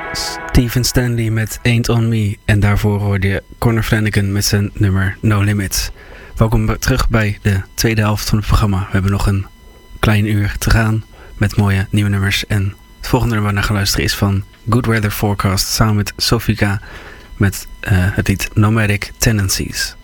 Steven Stanley met Ain't On Me. En daarvoor hoorde je Conor Flanagan met zijn nummer No Limits. Welkom terug bij de tweede helft van het programma. We hebben nog een klein uur te gaan met mooie nieuwe nummers. En het volgende nummer waar naar gaan luisteren is van Good Weather Forecast samen met Sofika met het lied Nomadic Tendencies.